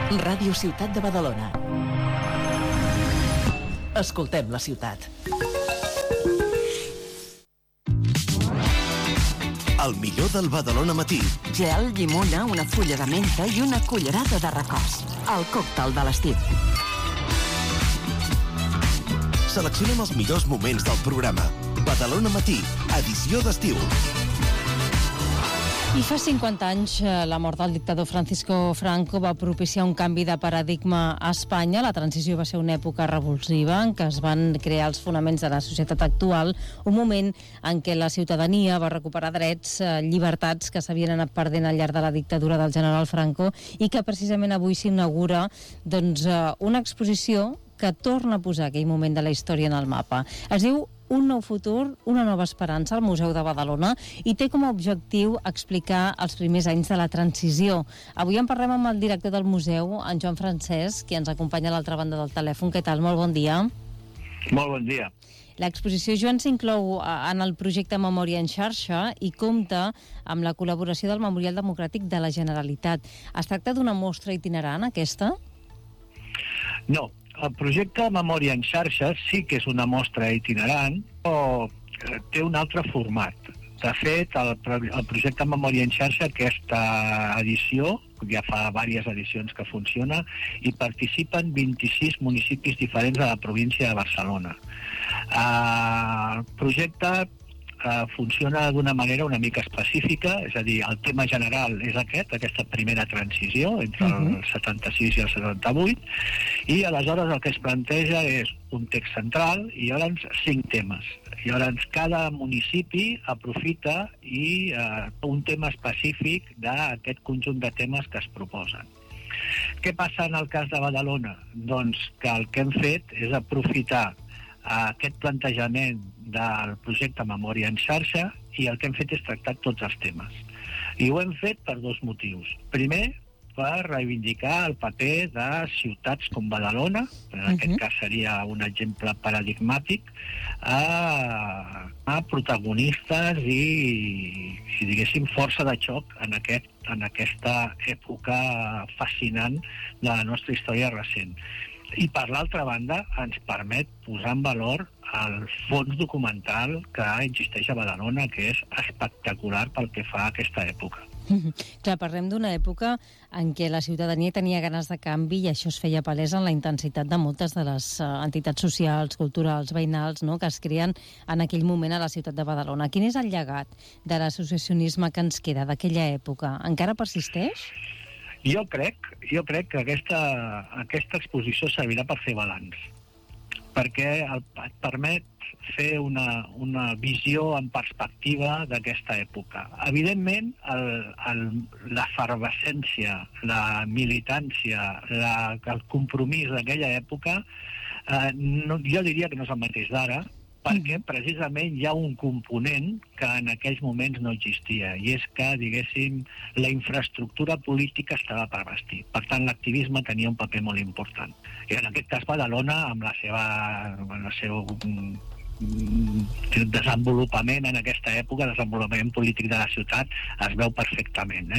Ràdio Ciutat de Badalona. Escoltem la ciutat. El millor del Badalona Matí. Gel, llimona, una fulla de menta i una cullerada de recòs. El còctel de l'estiu. Seleccionem els millors moments del programa. Badalona Matí, edició d'estiu. I fa 50 anys la mort del dictador Francisco Franco va propiciar un canvi de paradigma a Espanya. La transició va ser una època revulsiva en què es van crear els fonaments de la societat actual, un moment en què la ciutadania va recuperar drets, llibertats que s'havien anat perdent al llarg de la dictadura del general Franco i que precisament avui s'inaugura una exposició que torna a posar aquell moment de la història en el mapa. Es diu Un nou futur, una nova esperança al Museu de Badalona i té com a objectiu explicar els primers anys de la transició. Avui en parlem amb el director del museu, en Joan Francesc, qui ens acompanya a l'altra banda del telèfon. Què tal? Molt bon dia. Molt bon dia. L'exposició, Joan, s'inclou en el projecte Memòria en xarxa i compta amb la col·laboració del Memorial Democràtic de la Generalitat. Es tracta d'una mostra itinerant, aquesta? No. El projecte Memòria en xarxa sí que és una mostra itinerant, però té un altre format. De fet, el projecte Memòria en xarxa, aquesta edició, ja fa diverses edicions que funciona, hi participen 26 municipis diferents de la província de Barcelona. El projecte funciona d'una manera una mica específica, és a dir, el tema general és aquesta primera transició entre el 76 i el 78, i aleshores el que es planteja és un text central i llavors 5 temes. I llavors cada municipi aprofita i un tema específic d'aquest conjunt de temes que es proposen. Què passa en el cas de Badalona? Doncs que el que hem fet és aprofitar aquest plantejament del projecte Memòria en xarxa i el que hem fet és tractar tots els temes. I ho hem fet per 2 motius. Primer, per reivindicar el paper de ciutats com Badalona, en aquest cas seria un exemple paradigmàtic, a protagonistes i diguéssim, força de xoc en aquesta època fascinant de la nostra història recent. I per l'altra banda ens permet posar en valor el fons documental que existeix a Badalona, que és espectacular pel que fa a aquesta època. Clar, parlem d'una època en què la ciutadania tenia ganes de canvi i això es feia palès en la intensitat de moltes de les entitats socials, culturals, veïnals, no?, que es creen en aquell moment a la ciutat de Badalona. Quin és el llegat de l'associacionisme que ens queda d'aquella època? Encara persisteix? Jo crec que aquesta exposició servirà per fer balanç, perquè et permet fer una visió en perspectiva d'aquesta època. Evidentment, l'efervescència, la militància, el compromís d'aquella època, jo diria que no és el mateix d'ara, perquè precisament hi ha un component que en aquells moments no existia, i és que, diguéssim, la infraestructura política estava per vestir. Per tant, l'activisme tenia un paper molt important. I en aquest cas Badalona, amb el seu desenvolupament en aquesta època, desenvolupament polític de la ciutat, es veu perfectament.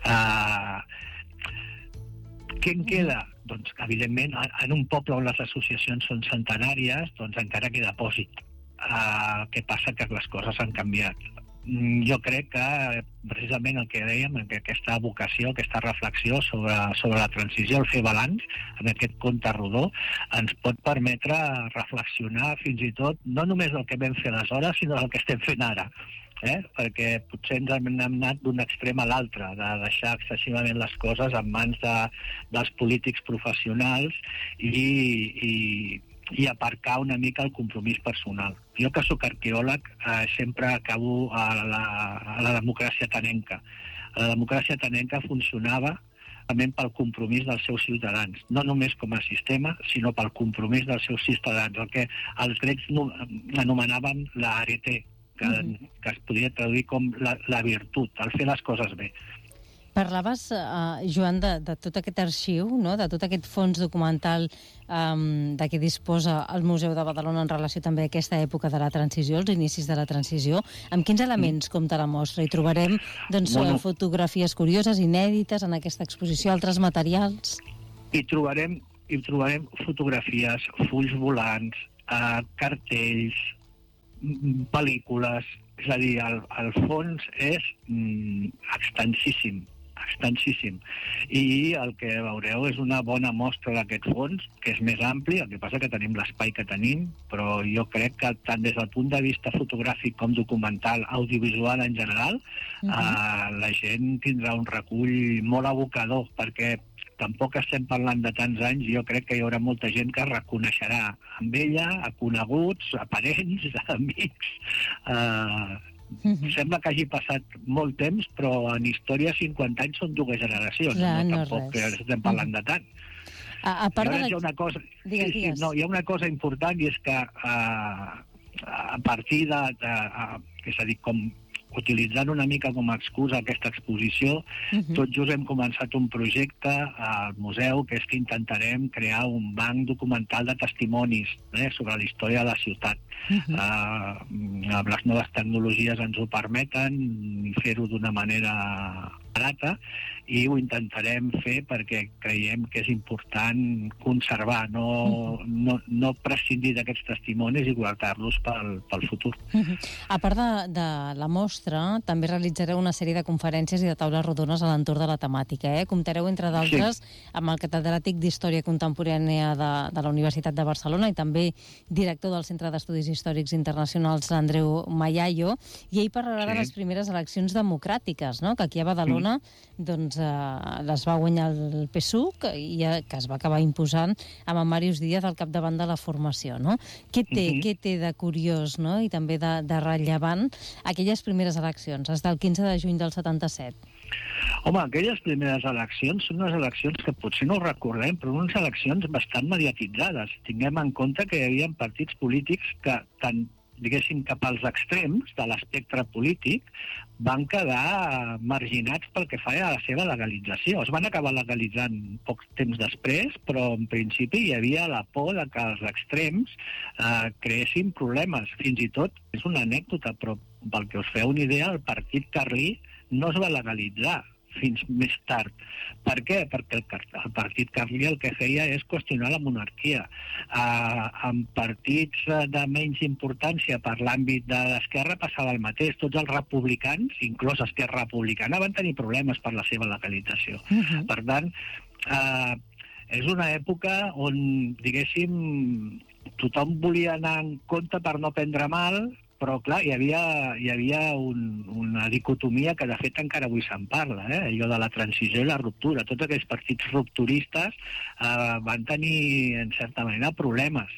Què en queda? Doncs, evidentment, en un poble on les associacions són centenàries, doncs encara queda pòsit. Què passa? Que les coses han canviat. Jo crec que precisament el que dèiem, que aquesta vocació, aquesta reflexió sobre la transició, el fer balanç en aquest compte rodó, ens pot permetre reflexionar fins i tot no només del que vam fer aleshores, sinó del que estem fent ara. Perquè potser ens hem anat d'un extrem a l'altre, de deixar excessivament les coses en mans dels polítics professionals i aparcar una mica el compromís personal. Jo, que sóc arqueòleg, sempre acabo a la democràcia atenenca. La democràcia atenenca funcionava també pel compromís dels seus ciutadans, no només com a sistema, sinó pel compromís dels seus ciutadans, el que els grecs anomenaven l'arete, que es podria traduir com la virtut, el fer les coses bé. Parlaves, Joan, de tot aquest arxiu, no?, de tot aquest fons documental de què disposa el Museu de Badalona en relació també a aquesta època de la transició, els inicis de la transició. Amb quins elements compta la mostra? Hi trobarem fotografies curioses, inèdites en aquesta exposició, altres materials? Hi trobarem fotografies, fulls volants, cartells, pel·lícules, és a dir, el fons és extensíssim. I el que veureu és una bona mostra d'aquest fons, que és més ampli, el que passa que tenim l'espai que tenim, però jo crec que tant des del punt de vista fotogràfic com documental, audiovisual en general, la gent tindrà un recull molt abocador, perquè tampoc estem parlant de tants anys, jo crec que hi haurà molta gent que reconeixerà amb ella, a coneguts, a parents, a amics. Sembla que hagi passat molt temps, però en història 50 anys són 2 generacions. Clar, no tampoc res. estem parlant de tant. A part de hi ha una cosa, Digues. hi ha una cosa important, i és que a partir és a dir, com utilitzant una mica com a excusa aquesta exposició, tot just hem començat un projecte al museu, que és que intentarem crear un banc documental de testimonis sobre la història de la ciutat. Les noves tecnologies ens ho permeten, fer-ho d'una manera barata, i ho intentarem fer perquè creiem que és important conservar, no prescindir d'aquests testimonis i guardar-los pel futur. A part de la mostra, també realitzareu una sèrie de conferències i de taules rodones a l'entorn de la temàtica. Comptareu, entre d'altres, amb el catedràtic d'Història Contemporània de la Universitat de Barcelona i també director del Centre d'Estudis Històrics Internacionals, Andreu Mayayo, i ell parlarà de les primeres eleccions democràtiques, que aquí a Badalona les va guanyar el PSUC, i que es va acabar imposant amb en Màrius Díaz al capdavant de la formació. Què té de curiós i també de rellevant aquelles primeres eleccions, des del 15 de juny del 77? Home, aquelles primeres eleccions són unes eleccions que potser no ho recordem, però unes eleccions bastant mediatitzades. Tinguem en compte que hi havia partits polítics que, tant diguéssim, cap als extrems de l'espectre polític, van quedar marginats pel que fa a la seva legalització. Es van acabar legalitzant poc temps després, però en principi hi havia la por de que els extrems creessin problemes. Fins i tot, és una anècdota, però pel que us feu una idea, el partit carlí no es va legalitzar fins més tard. Per què? Perquè el partit carlí el que feia és qüestionar la monarquia. En partits de menys importància per l'àmbit de l'esquerra passava el mateix. Tots els republicans, inclòs Esquerra Republicana, van tenir problemes per la seva legalització. Per tant, és una època on, diguéssim, tothom volia anar en compte per no prendre mal, però, clar, hi havia una dicotomia que, de fet, encara avui se'n parla, allò de la transició i la ruptura. Tots aquells partits rupturistes van tenir, en certa manera, problemes.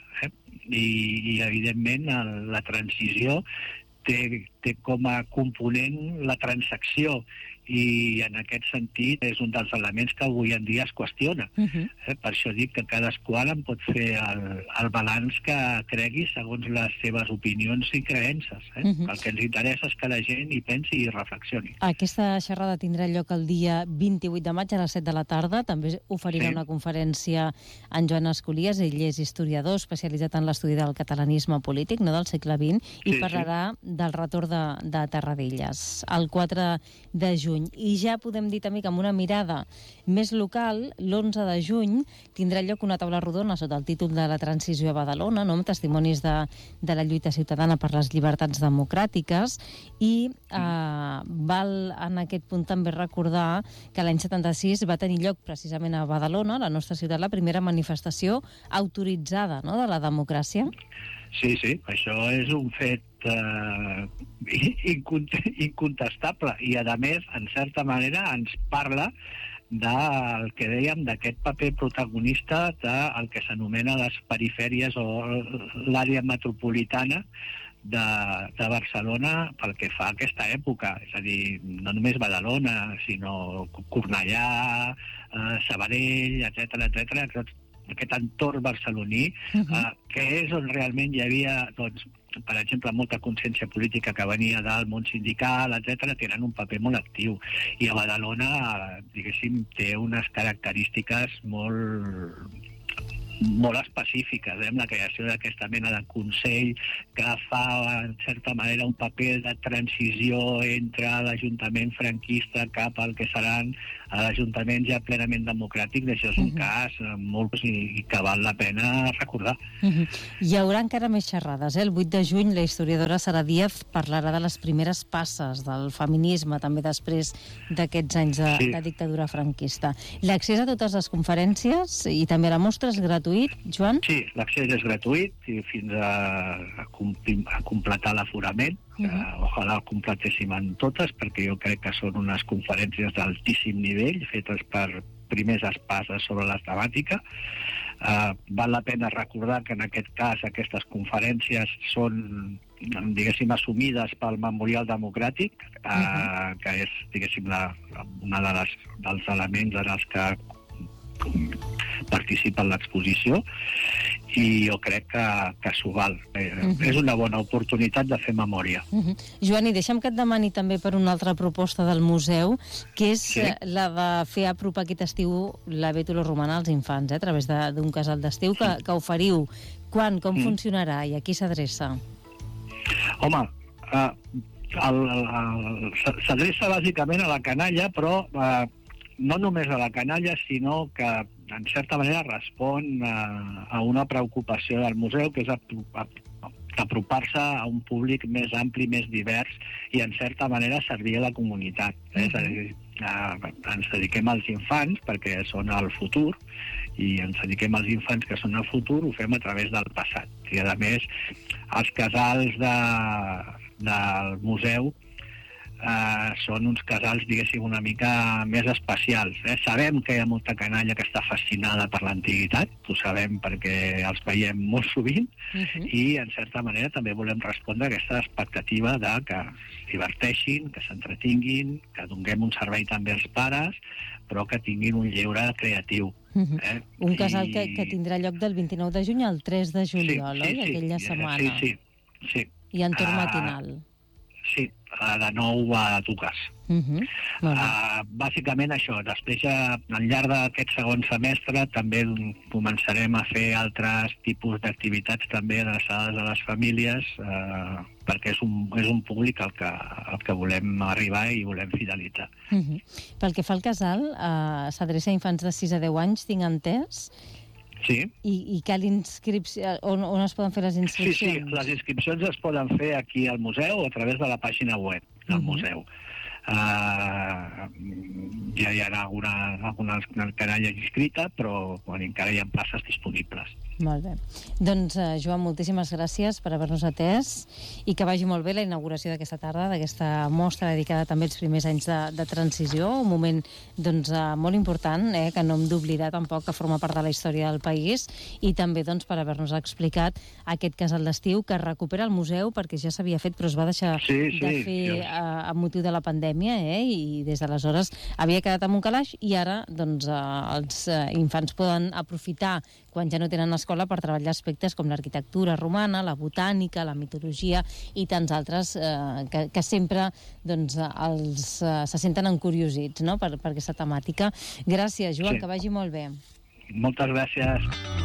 I evidentment, la transició té com a component la transacció, i en aquest sentit és un dels elements que avui en dia es qüestiona. Per això dic que cadascú en pot fer el balanç que cregui segons les seves opinions i creences. El que ens interessa és que la gent hi pensi i reflexioni. Aquesta xerrada tindrà lloc el dia 28 de maig a les 7 de la tarda. També oferirà una conferència en Joan Escolies, ell és historiador especialitzat en l'estudi del catalanisme polític, del segle XX, i parlarà del retorn de Terradellas el 4 de juny. I ja podem dir també que amb una mirada més local, l'11 de juny tindrà lloc una taula rodona sota el títol de la transició a Badalona, amb testimonis de la lluita ciutadana per les llibertats democràtiques, i val en aquest punt també recordar que l'any 76 va tenir lloc precisament a Badalona, la nostra ciutat, la primera manifestació autoritzada de la democràcia. Sí, això és un fet incontestable, i a més, en certa manera, ens parla del que dèiem, d'aquest paper protagonista del que s'anomena les perifèries o l'àrea metropolitana de Barcelona pel que fa a aquesta època. És a dir, no només Badalona, sinó Cornellà, Sabadell, etcètera, aquest entorn barceloní, que és on realment hi havia, per exemple, molta consciència política que venia del món sindical, etcètera, tenen un paper molt actiu. I a Badalona, diguéssim, té unes característiques molt específiques, amb la creació d'aquesta mena de consell que fa, en certa manera, un paper de transició entre l'Ajuntament franquista cap al que seran a l'Ajuntament ja plenament democràtic, això és un cas molt i que val la pena recordar. Hi haurà encara més xerrades. El 8 de juny la historiadora Sara Díaz parlarà de les primeres passes del feminisme, també després d'aquests anys de dictadura franquista. L'accés a totes les conferències i també a la mostra és gratuït, Joan? Sí, l'accés és gratuït i fins a completar l'aforament. Ojalà el completéssim en totes, perquè jo crec que són unes conferències d'altíssim nivell, fetes per primers espases sobre la temàtica. Val la pena recordar que en aquest cas aquestes conferències són, diguéssim, assumides pel Memorial Democràtic, que és, diguéssim, una dels elements en els que participa en l'exposició, i jo crec que s'ho val. És una bona oportunitat de fer memòria. Joan, i deixa'm que et demani també per una altra proposta del museu, que és la de fer apropar aquest estiu la Bètula Romana als infants, a través d'un casal d'estiu que oferiu. Quan, com funcionarà i a qui s'adreça? Home, s'adreça bàsicament a la canalla, però no només a la canalla, sinó que, en certa manera, respon a una preocupació del museu, que és apropar-se a un públic més ampli, més divers, i, en certa manera, servir a la comunitat. És a dir, ens dediquem als infants, perquè són el futur, i ens dediquem als infants que són el futur, ho fem a través del passat. I, a més, els casals del museu són uns casals, diguéssim, una mica més especials. Sabem que hi ha molta canalla que està fascinada per l'antiguitat, ho sabem perquè els veiem molt sovint, i, en certa manera, també volem respondre a aquesta expectativa de que es diverteixin, que s'entretinguin, que donem un servei també als pares, però que tinguin un lleure creatiu. Un casal que tindrà lloc del 29 de juny al 3 de juliol, oi? Aquella setmana. Sí. I entorn matinal. Sí, de 9 a Duques. Bàsicament això. Després, al llarg d'aquest segon semestre, també començarem a fer altres tipus d'activitats també adreçades a les famílies, perquè és un públic al que volem arribar i volem fidelitzar. Pel que fa al casal, s'adreça a infants de 6 a 10 anys, tinc entès? Sí. I cal inscripció? On es poden fer les inscripcions? Sí, les inscripcions es poden fer aquí al museu a través de la pàgina web del museu. Ja hi ha alguna canalla inscrita, però encara hi ha places disponibles. Molt bé. Doncs, Joan, moltíssimes gràcies per haver-nos atès i que vagi molt bé la inauguració d'aquesta tarda, d'aquesta mostra dedicada també als primers anys de transició, un moment molt important, que no hem d'oblidar tampoc, que forma part de la història del país, i també per haver-nos explicat aquest casal d'estiu que recupera el museu, perquè ja s'havia fet però es va deixar de fer amb motiu de la pandèmia, i des d'aleshores havia quedat amb un calaix, i ara els infants poden aprofitar quan ja no tenen escola per treballar aspectes com l'arquitectura romana, la botànica, la mitologia i tants altres que sempre se senten encuriosits, no?, per aquesta temàtica. Gràcies, Joan, que vagi molt bé. Moltes gràcies.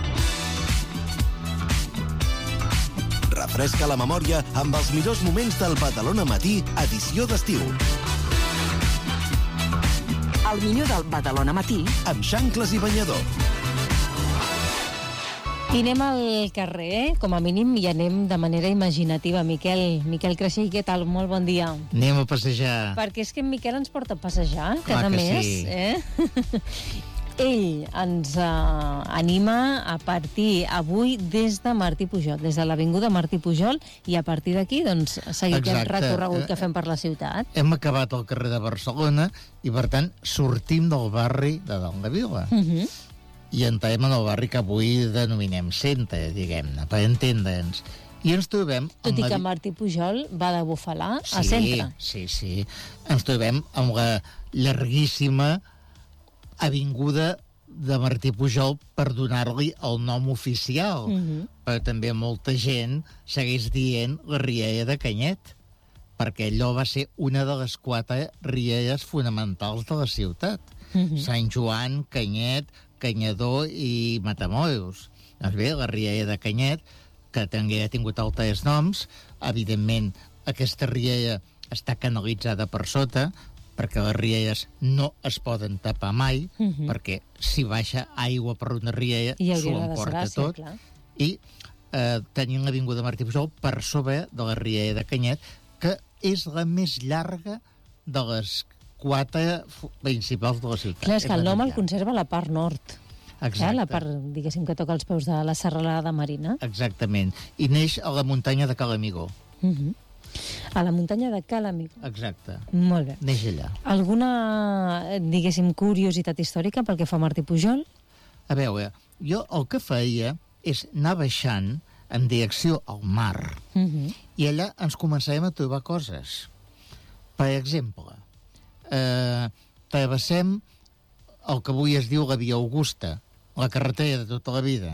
Refresca la memòria amb els millors moments del Badalona Matí, edició d'estiu. El millor del Badalona Matí amb xancles i banyador. I anem al carrer, com a mínim, i anem de manera imaginativa. Miquel Creixell, què tal? Molt bon dia. Anem a passejar. Perquè és que en Miquel ens porta a passejar cada mes. Sí. Ell ens anima a partir avui des de Martí Pujol, des de l'Avinguda Martí Pujol, i a partir d'aquí, seguir aquest recorregut que fem per la ciutat. Hem acabat al carrer de Barcelona i, per tant, sortim del barri de Dalt de Vila. I entrem en el barri que avui denominem centre, diguem-ne, per entendre'ns. I ens trobem... Tot i que Martí Pujol va de Bufalà a centre. Sí. Ens trobem amb la llarguíssima avinguda de Martí Pujol, per donar-li el nom oficial. Però també molta gent segueix dient la rialla de Canyet, perquè allò va ser una de les 4 rialles fonamentals de la ciutat. Sant Joan, Canyet, Canyador i Matamoros. Doncs bé, la rialla de Canyet, que també ha tingut altres noms, evidentment aquesta rialla està canalitzada per sota, perquè les rielles no es poden tapar mai, perquè si baixa aigua per una riella s'ho emporta tot, clar. i tenint l'avinguda Martí Pujol per sobre de la riella de Canyet, que és la més llarga de les 4 principals de la ciutat. Clar, és que el nom el conserva la part nord. Exacte. La part, diguéssim, que toca els peus de la serralada marina. Exactament. I neix a la muntanya de Calamigó. A la muntanya de Calamigó. Exacte. Molt bé. Neix allà. Alguna, diguéssim, curiositat històrica pel que fa a Martí Pujol? A veure, jo el que feia és anar baixant en direcció al mar i allà ens començarem a trobar coses. Per exemple, travessem el que avui es diu la Via Augusta, la carretera de tota la vida,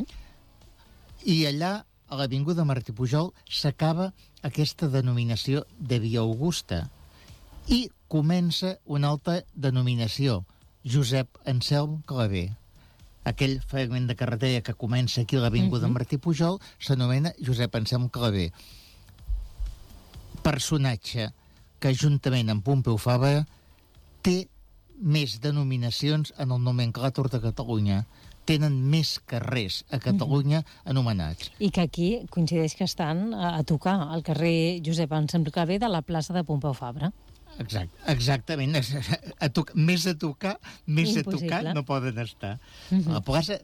i allà, a l'avinguda Martí Pujol, s'acaba aquesta denominació de Via Augusta i comença una altra denominació, Josep Anselm Clavé. Aquell fragment de carretera que comença aquí a l'avinguda Martí Pujol s'anomena Josep Anselm Clavé. Personatge que, juntament amb Pompeu Fabra, té més denominacions en el nomenclàtor de Catalunya. Tenen més carrers a Catalunya anomenats. I que aquí coincideix que estan a tocar al carrer Josep Anselm Clavé de la plaça de Pompeu Fabra. Exactament. Més a tocar no poden estar. A la plaça...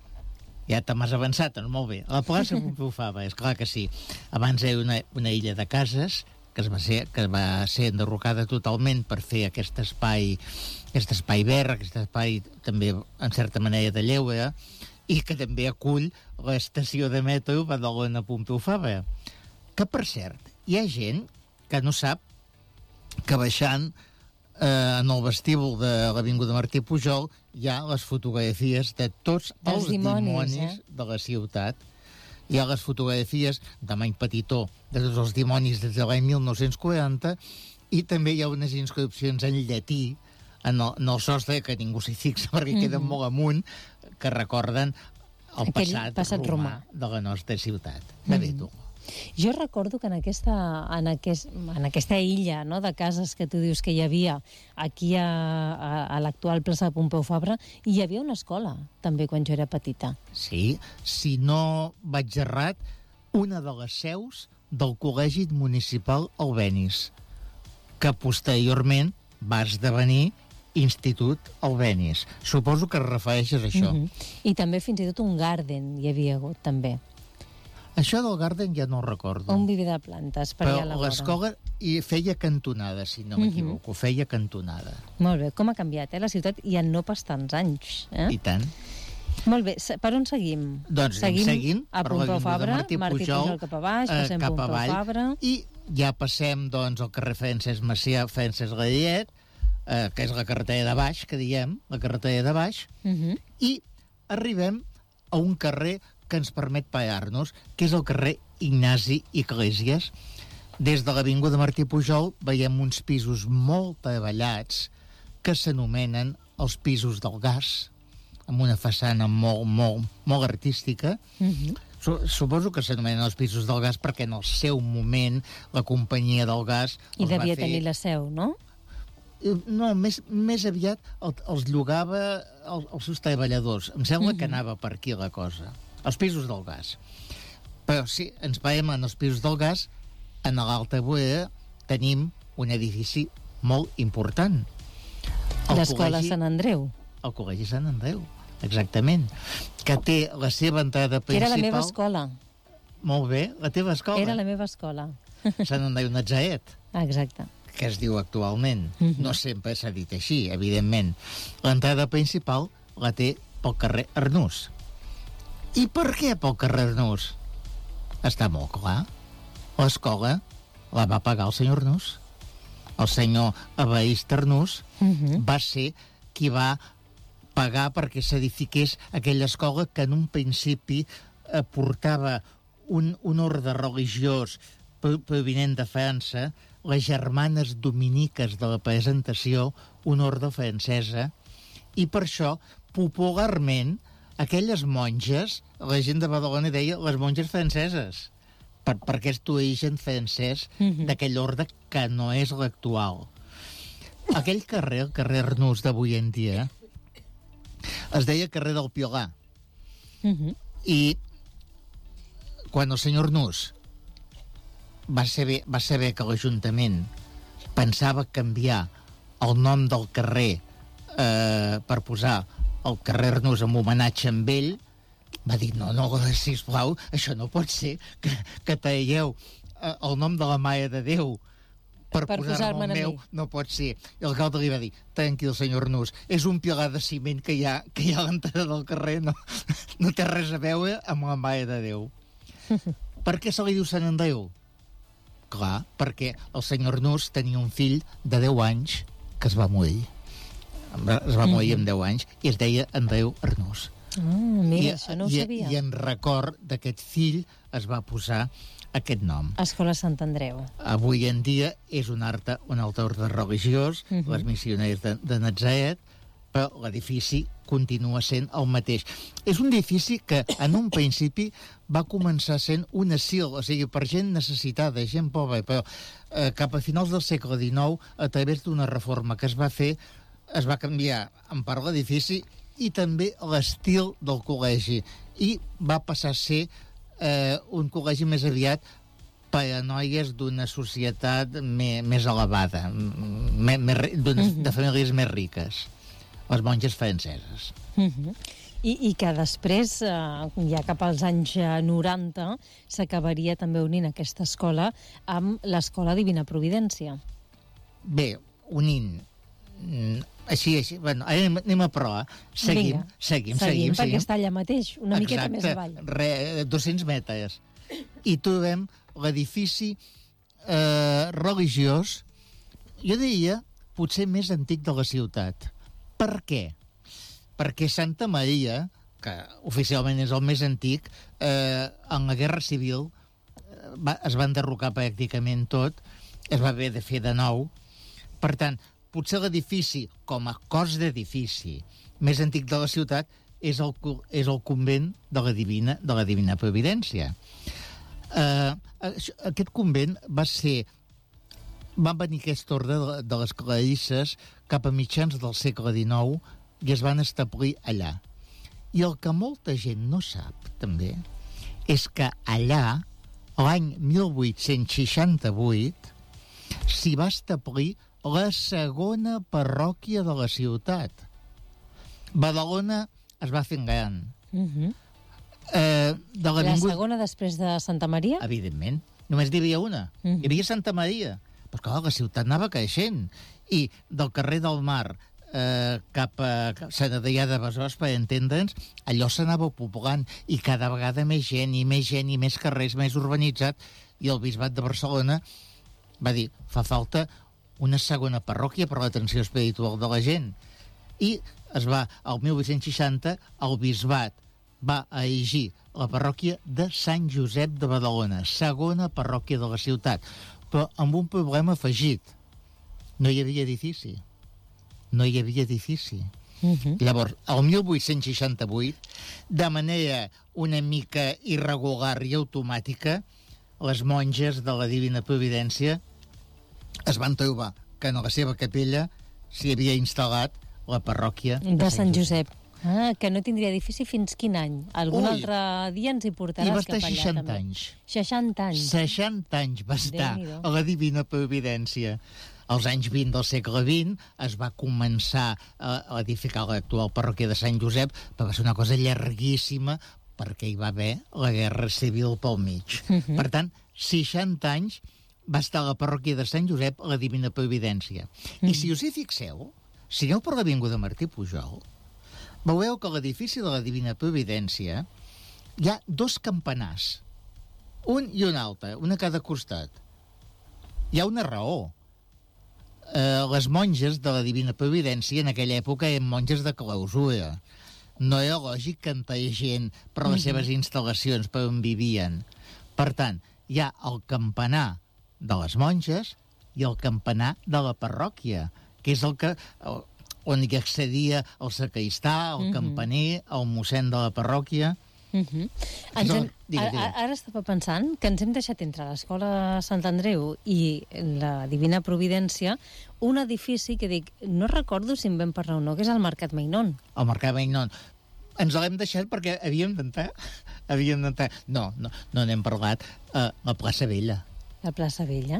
Ja te m'has avançat, doncs molt bé. A la plaça Pompeu Fabra, és clar que sí. Abans era una illa de cases que va ser enderrocada totalment per fer aquest espai verd, aquest espai també, en certa manera, de lleure, i que també acull l'estació de metro Badalona-Pompeu Fabra. Que, per cert, hi ha gent que no sap que baixant en el vestíbul de l'Avinguda Martí Pujol hi ha les fotografies de tots els dimonis de la ciutat. Hi ha les fotografies de Many Petitó de tots els dimonis des de l'any 1940 i també hi ha unes inscripcions en llatí en el sostre, que ningú s'hi fixa perquè queden molt amunt, que recorden el passat romà de la nostra ciutat. De bé, tu. Jo recordo que en aquesta illa, no, de cases que tu dius que hi havia aquí a l'actual plaça de Pompeu Fabra, hi havia una escola, també, quan jo era petita. Sí, si no vaig errat, una de les seus del Col·legi Municipal Albéniz, que posteriorment va esdevenir Institut Albéniz. Suposo que es refereixes a això. I també fins i tot un garden hi havia hagut, també. Això del garden ja no ho recordo. Un viver de plantes per allà a la vora. Però l'escola feia cantonada, si no m'equivoco, feia cantonada. Molt bé, com ha canviat, la ciutat, i en no pas tants anys. I tant. Molt bé, per on seguim? Doncs seguim a Pompeu Fabra, Martí Pujol cap a baix, passem Pompeu Fabra... I ja passem, doncs, al carrer Francesc Macià, Francesc Gallet, que és la carretera de baix, que diem, la carretera de baix, i arribem a un carrer que ens permet parar-nos, que és el carrer Ignasi Iglesias. Des de l'avinguda Martí Pujol veiem uns pisos molt treballats que s'anomenen els pisos del gas, amb una façana molt artística. Suposo que s'anomenen els pisos del gas perquè en el seu moment la companyia del gas... I devia tenir la seu, no? No, més aviat els llogava els seus treballadors. Em sembla que anava per aquí la cosa. Els pisos del gas. Però si ens veiem en els pisos del gas, en l'Alta Vorera tenim un edifici molt important. L'Escola Sant Andreu. El Col·legi Sant Andreu, exactament. Que té la seva entrada principal... Era la meva escola. Molt bé, la teva escola. Era la meva escola. Sant Andreu Natzaret. Exacte. Que es diu actualment. No sempre s'ha dit així, evidentment. L'entrada principal la té pel carrer Arnús. I per què pel carrer Arnús? Està molt clar. L'escola la va pagar el senyor Arnús. El senyor Evarist Arnús va ser qui va pagar perquè s'edifiqués aquella escola que en un principi portava un ordre religiós provinent de França, les germanes dominiques de la Presentació, una ordre francesa, i per això, popularment, aquelles monges, la gent de Badalona deia les monges franceses, per aquest origen francès d'aquell ordre que no és l'actual. aquell carrer, el carrer Arnús d'avui en dia, es deia carrer del Piolà. I quan el senyor Arnús va saber que l'Ajuntament pensava canviar el nom del carrer per posar el carrer Arnús en homenatge amb ell, va dir, no, sisplau, això no pot ser, que traieu el nom de la Mare de Déu per posar-me el meu, no pot ser. I l'alcalde li va dir, tranquil, senyor Arnús, és un pilar de ciment que hi ha a l'entrada del carrer, no té res a veure amb la Mare de Déu. Per què se li diu Sant Andreu? Clar, perquè el senyor Arnús tenia un fill de 10 anys que es va morir. Es va morir amb 10 anys i es deia Andreu Arnús. Mira, això no ho sabia. I en record d'aquest fill es va posar aquest nom. Escola Sant Andreu. Avui en dia és un altre ordre religiós, les missioneres de Natzaret, però l'edifici continua sent el mateix. És un edifici que en un principi va començar sent un asil, o sigui, per gent necessitada, gent pobra, però cap a finals del segle XIX, a través d'una reforma que es va fer, es va canviar en part l'edifici i també l'estil del col·legi, i va passar a ser un col·legi més aviat per a noies d'una societat més elevada, de famílies més riques, les monges franceses. I que després, ja cap als anys 90, s'acabaria també unint aquesta escola amb l'Escola Divina Providència. Bé, unint... Així, bueno, anem a provar. Seguim. Perquè està allà mateix, una miqueta més avall. 200 metres. I trobem l'edifici religiós, jo diria, potser més antic de la ciutat. Per què? Perquè Santa Maria, que oficialment és el més antic, en la Guerra Civil es va enderrocar pràcticament tot, es va haver de fer de nou. Per tant, potser l'edifici, com a cos d'edifici més antic de la ciutat, és el convent de la Divina Providència. Aquest convent va venir aquest ordre de les clarisses cap a mitjans del segle XIX i es van establir allà. I el que molta gent no sap, també, és que allà, l'any 1868, s'hi va establir la segona parròquia de la ciutat. Badalona es va fent gran. La segona després de Santa Maria? Evidentment. Només n'hi havia una. Hi havia Santa Maria. Però, clar, la ciutat anava creixent. I del carrer del Mar cap a Sant Adrià de Besòs, per entendre'ns, allò s'anava poblant i cada vegada més gent i més carrers, més urbanitzat. I el bisbat de Barcelona va dir, fa falta una segona parròquia per l'atenció espiritual de la gent. I el 1860, el bisbat va erigir la parròquia de Sant Josep de Badalona, segona parròquia de la ciutat, però amb un problema afegit. No hi havia edifici. Llavors, el 1868, de manera una mica irregular i automàtica, les monges de la Divina Providència es van trobar que en la seva capella s'hi havia instal·lat la parròquia de Sant Josep. Que no tindria edifici fins quin any? Algun altre dia ens hi portaràs cap allà. I va estar 60 anys. 60 anys? 60 anys va estar a la Divina Providència. Als anys 20 del segle XX es va començar a edificar l'actual parròquia de Sant Josep, però va ser una cosa llarguíssima perquè hi va haver la Guerra Civil pel mig. Per tant, 60 anys va estar a la parròquia de Sant Josep a la Divina Providència. I si us hi fixeu, si aneu per l'avinguda Martí Pujol, veureu que a l'edifici de la Divina Providència hi ha 2 campanars, un i un altre, un a cada costat. Hi ha una raó. Les monges de la Divina Providència en aquella època eren monges de clausura. No era lògic que entrés gent per les seves instal·lacions, per on vivien. Per tant, hi ha el campanar de les monges i el campanar de la parròquia, que és on hi accedia el sacristà, el campaner, el mossèn de la parròquia. Ara estava pensant que ens hem deixat entre l'Escola Sant Andreu i la Divina Providència un edifici que dic, no recordo si en vam parlar o no, que és el Mercat Mainón. El Mercat Mainón. Ens l'hem deixat perquè havíem d'entrar. No n'hem parlat. La plaça Vella. La plaça Vella.